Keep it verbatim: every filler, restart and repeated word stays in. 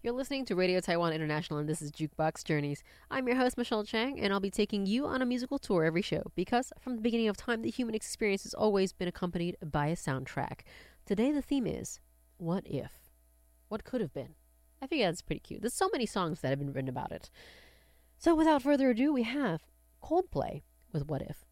You're listening to Radio Taiwan International, and this is Jukebox Journeys. I'm your host, Michelle Chang, and I'll be taking you on a musical tour every show because from the beginning of time, the human experience has always been accompanied by a soundtrack. Today, the theme is What If? What could have been? I think that's pretty cute. There's so many songs that have been written about it. So without further ado, we have Coldplay with What If.